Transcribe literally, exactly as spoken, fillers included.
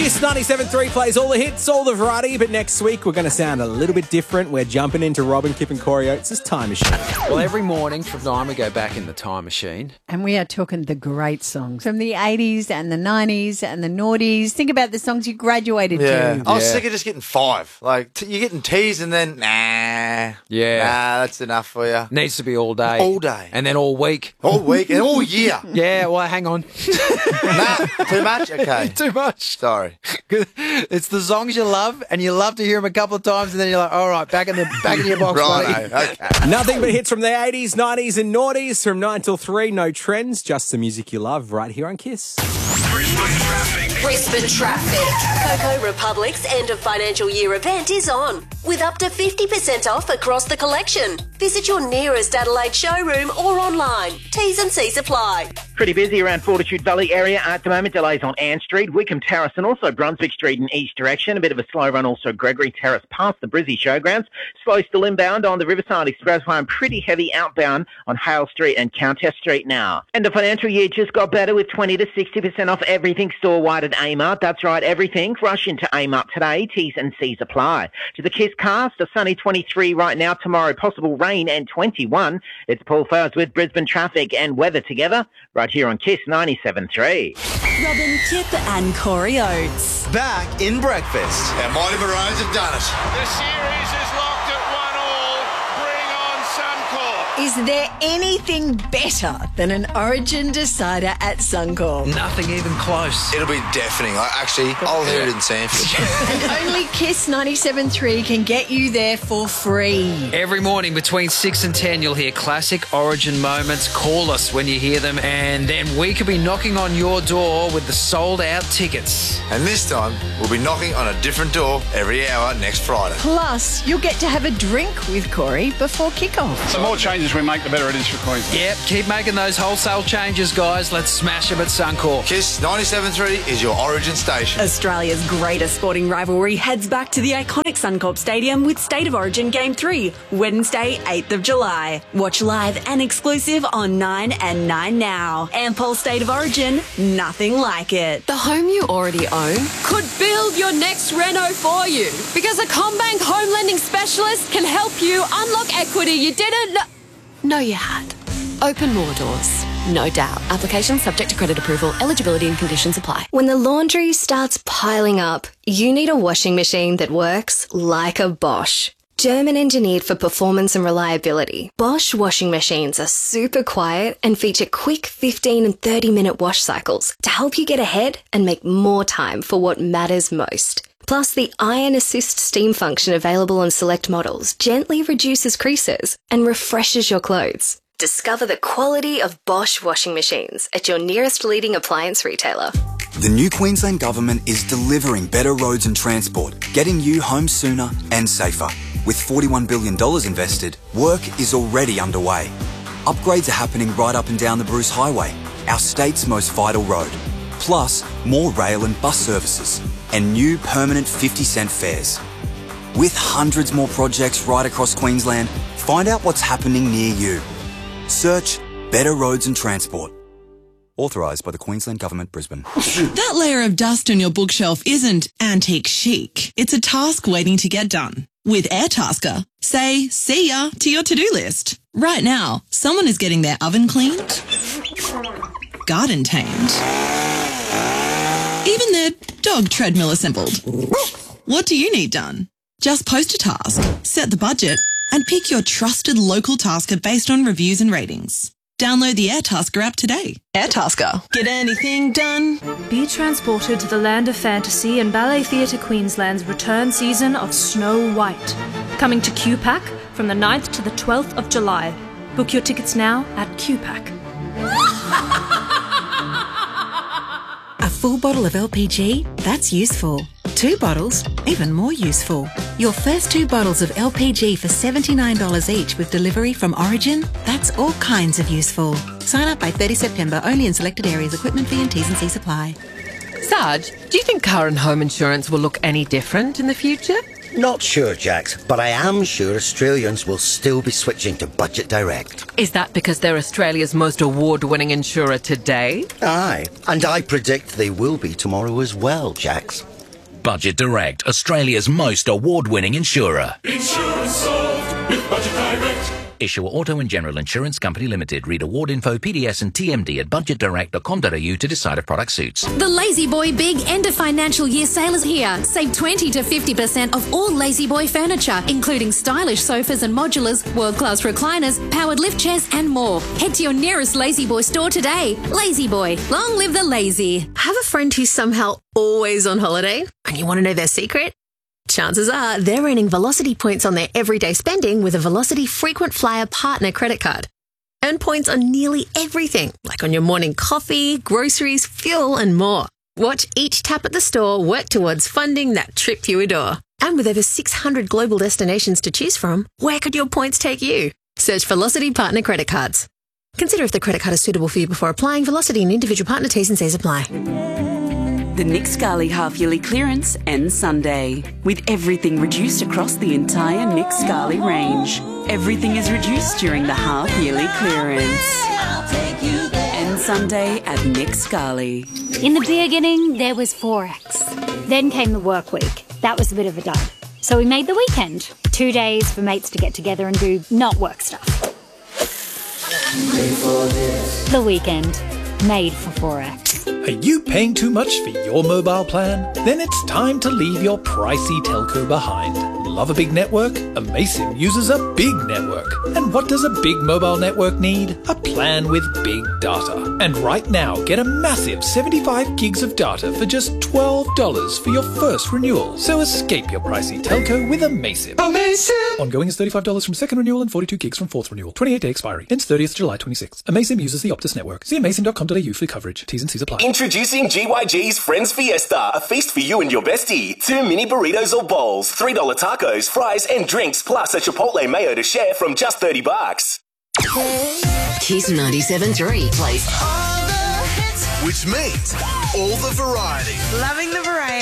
Kiss ninety-seven point three plays all the hits, all the variety, but next week we're going to sound a little bit different. We're jumping into Robin, Kip and Corey Oates' Time Machine. Well, every morning from nine we go back in the time machine. And we are talking the great songs from the eighties and the nineties and the noughties. Think about the songs you graduated Yeah. to. I was Yeah. sick of just getting five. Like, t- you're getting teased and then, nah. Yeah. Nah, that's enough for you. Needs to be all day. All day. And then all week. All week and all year. Yeah, well, hang on. Nah, too much? Okay. Too much. Sorry. It's the songs you love, and you love to hear them a couple of times, and then you're like, all right, back in the back in your box, buddy. Right, okay. Nothing but hits from the eighties, nineties and noughties from nine till three. No trends, just the music you love right here on Kiss. Brisbane Traffic. Brisbane Traffic. Coco Republic's end of financial year event is on, with up to fifty percent off across the collection. Visit your nearest Adelaide showroom or online. T's and C's apply. Pretty busy around Fortitude Valley area at the moment. Delays on Ann Street, Wickham Terrace and also Brunswick Street in east direction. A bit of a slow run also Gregory Terrace past the Brizzy Showgrounds. Slow still inbound on the Riverside Expressway and pretty heavy outbound on Hale Street and Countess Street now. And the financial year just got better with twenty to sixty percent off everything store-wide at Amart. That's right, everything. Rush into Amart today. T's and C's apply. To the Kiss cast, a sunny twenty-three right now. Tomorrow, possible rain and twenty-one. It's Paul Fowles with Brisbane Traffic and weather together right here on Kiss ninety-seven point three. Robin, Kip and Corey Oates. Back in breakfast. Our mighty Maroons have done it. The series is locked at one all. Bring on Suncorp. Is there anything better than an Origin decider at Suncorp? Nothing even close. It'll be deafening. I actually, I'll hear it in Sanford. And only Kiss ninety-seven point three can get you there for free. Every morning between six and ten, you'll hear classic Origin moments. Call us when you hear them, and then we could be knocking on your door with the sold-out tickets. And this time, we'll be knocking on a different door every hour next Friday. Plus, you'll get to have a drink with Corey before kickoff. The more changes we make, the better it is for Queensland. Yep, keep making those wholesale changes, guys. Let's smash them at Suncorp. Kiss ninety-seven point three is your Origin station. Australia's greatest sporting rivalry heads back to the iconic Suncorp Stadium with State of Origin Game three, Wednesday, eighth of July. Watch live and exclusive on nine and nine now. Ampol State of Origin, nothing like it. The home you already own could build your next reno for you, because a CommBank home lending specialist can help you unlock equity you didn't know, know you had. Open more doors, no doubt. Application subject to credit approval. Eligibility and conditions apply. When the laundry starts piling up, you need a washing machine that works like a Bosch. German engineered for performance and reliability, Bosch washing machines are super quiet and feature quick fifteen and thirty minute wash cycles to help you get ahead and make more time for what matters most. Plus, the Iron Assist steam function available on select models gently reduces creases and refreshes your clothes. Discover the quality of Bosch washing machines at your nearest leading appliance retailer. The new Queensland Government is delivering better roads and transport, getting you home sooner and safer. With forty-one billion dollars invested, work is already underway. Upgrades are happening right up and down the Bruce Highway, our state's most vital road. Plus, more rail and bus services, and new permanent fifty cent fares. With hundreds more projects right across Queensland, find out what's happening near you. Search Better Roads and Transport. Authorised by the Queensland Government, Brisbane. That layer of dust on your bookshelf isn't antique chic. It's a task waiting to get done. With Airtasker, say see ya to your to-do list. Right now, someone is getting their oven cleaned, garden tamed, even their dog treadmill assembled. What do you need done? Just post a task, set the budget, and pick your trusted local tasker based on reviews and ratings. Download the Airtasker app today. Airtasker. Get anything done? Be transported to the land of fantasy in Ballet Theatre Queensland's return season of Snow White. Coming to Q PAC from the ninth to the twelfth of July. Book your tickets now at Q PAC. A full bottle of L P G? That's useful. Two bottles? Even more useful. Your first two bottles of L P G for seventy-nine dollars each with delivery from Origin? That's all kinds of useful. Sign up by thirtieth September, only in selected areas. Equipment fee and T's and C's apply. Sarge, do you think car and home insurance will look any different in the future? Not sure, Jax, but I am sure Australians will still be switching to Budget Direct. Is that because they're Australia's most award-winning insurer today? Aye, and I predict they will be tomorrow as well, Jax. Budget Direct, Australia's most award-winning insurer. Insurance solved with Budget Direct. Issuer Auto and General Insurance Company Limited. Read award info, P D S and T M D at budget direct dot com dot a u to decide if product suits. The Lazy Boy Big End of Financial Year sale is here. Save twenty to fifty percent off all Lazy Boy furniture, including stylish sofas and modulars, world-class recliners, powered lift chairs and more. Head to your nearest Lazy Boy store today. Lazy Boy, long live the lazy. Have a friend who's somehow always on holiday and you want to know their secret? Chances are they're earning Velocity points on their everyday spending with a Velocity Frequent Flyer Partner credit card. Earn points on nearly everything, like on your morning coffee, groceries, fuel and more. Watch each tap at the store work towards funding that trip you adore. And with over six hundred global destinations to choose from, where could your points take you? Search Velocity Partner credit cards. Consider if the credit card is suitable for you before applying. Velocity and individual partner T's and C's apply. The Nick Scali half-yearly clearance ends Sunday, with everything reduced across the entire Nick Scali range. Everything is reduced during the half-yearly clearance. Ends Sunday at Nick Scali. In the beginning, there was Forex. Then came the work week. That was a bit of a dud. So we made the weekend. Two days for mates to get together and do not work stuff. The weekend. Made for Forex. Are you paying too much for your mobile plan? Then it's time to leave your pricey telco behind. Love a big network? Amaysim uses a big network. And what does a big mobile network need? A plan with big data. And right now, get a massive seventy-five gigs of data for just twelve dollars for your first renewal. So escape your pricey telco with Amaysim. Amaysim! Ongoing is thirty-five dollars from second renewal and forty-two gigs from fourth renewal. twenty-eight day expiry. Ends thirtieth July twenty-sixth. Amaysim uses the Optus network. See amaysim dot com dot a u for coverage. T's and C's apply. Introducing G Y G's Friends Fiesta, a feast for you and your bestie. Two mini burritos or bowls, three dollar tacos, fries and drinks, plus a Chipotle mayo to share from just thirty bucks. Kiss ninety-seven point three plays Which means all the variety. Loving the variety.